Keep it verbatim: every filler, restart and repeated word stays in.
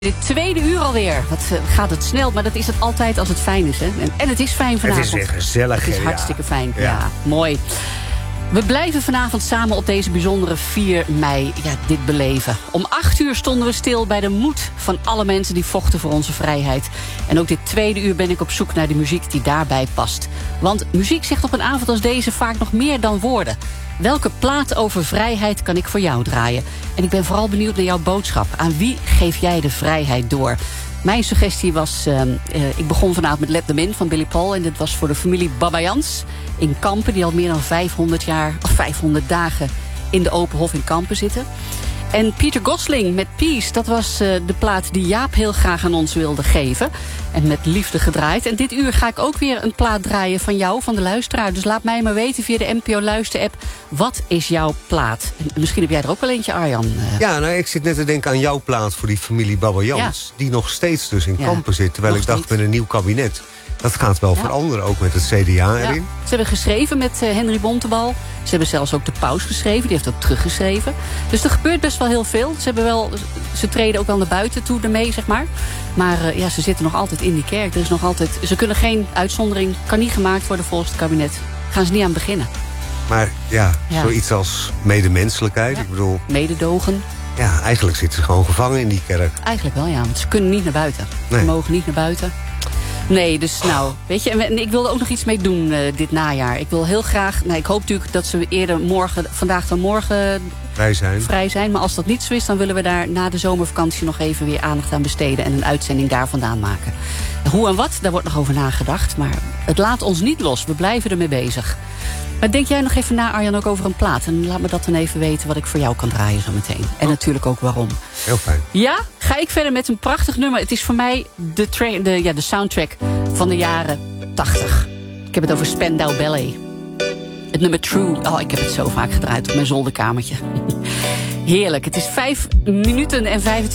De tweede uur alweer. Wat uh, gaat het snel, maar dat is het altijd als het fijn is. Hè? En, en het is fijn vanavond. Het is weer gezellig. Het is ja. hartstikke fijn. Ja. Ja. ja, mooi. We blijven vanavond samen op deze bijzondere vier mei ja, dit beleven. Om acht uur stonden we stil bij de moed van alle mensen die vochten voor onze vrijheid. En ook dit tweede uur ben ik op zoek naar de muziek die daarbij past. Want muziek zegt op een avond als deze vaak nog meer dan woorden. Welke plaat over vrijheid kan ik voor jou draaien? En ik ben vooral benieuwd naar jouw boodschap. Aan wie geef jij de vrijheid door? Mijn suggestie was, uh, uh, ik begon vanavond met Let Them In van Billy Paul. En dit was voor de familie Babayans in Kampen, die al meer dan vijfhonderd jaar, of vijfhonderd dagen in de Open Hof in Kampen zitten. En Peter Gosling met Peace, dat was uh, de plaat die Jaap heel graag aan ons wilde geven. En met liefde gedraaid. En dit uur ga ik ook weer een plaat draaien van jou, van de luisteraar. Dus laat mij maar weten via de N P O Luister-app. Wat is jouw plaat? En misschien heb jij er ook wel eentje, Arjan. Uh, Ja, nou, ik zit net te denken aan jouw plaat voor die familie Babayans. Ja. Die nog steeds dus in Ja. Kampen zit. Terwijl Nog ik dacht, steeds. met een nieuw kabinet. Dat gaat wel Ja. veranderen, ook met het C D A ja. erin. Ze hebben geschreven met uh, Henry Bontebal. Ze hebben zelfs ook de paus geschreven. Die heeft ook teruggeschreven. Dus er gebeurt best wel heel veel. Ze, hebben wel, ze treden ook wel naar buiten toe ermee, zeg maar. Maar uh, ja, ze zitten nog altijd in die kerk. Er is nog altijd, ze kunnen geen uitzondering, kan niet gemaakt worden volgens het kabinet. Gaan ze niet aan beginnen. Maar ja, Ja. zoiets als medemenselijkheid. Ja. Ik bedoel, Mededogen. ja, eigenlijk zitten ze gewoon gevangen in die kerk. Eigenlijk wel, ja. Want ze kunnen niet naar buiten. Nee. Ze mogen niet naar buiten. Nee, dus nou, weet je, en we- en ik wil er ook nog iets mee doen uh, dit najaar. Ik wil heel graag, nou, ik hoop natuurlijk dat ze eerder morgen, vandaag dan morgen Vrij zijn. vrij zijn. Maar als dat niet zo is, dan willen we daar na de zomervakantie nog even weer aandacht aan besteden en een uitzending daar vandaan maken. Hoe en wat, daar wordt nog over nagedacht. Maar het laat ons niet los, we blijven ermee bezig. Maar denk jij nog even na, Arjan, ook over een plaat? En laat me dat dan even weten wat ik voor jou kan draaien zo meteen. En natuurlijk ook waarom. Heel fijn. Ja, ga ik verder met een prachtig nummer. Het is voor mij de, tra- de, ja, de soundtrack van de jaren tachtig. Ik heb het over Spandau Ballet. Het nummer True. Oh, ik heb het zo vaak gedraaid op mijn zolderkamertje. Heerlijk. Het is vijf minuten en vijfentwintig